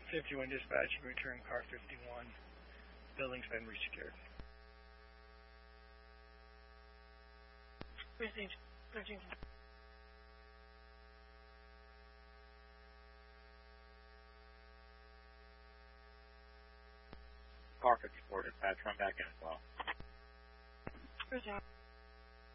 51 dispatch, return car 51. Building's been resecured. Received. 13. Car 54 dispatch, run back in as well. Received.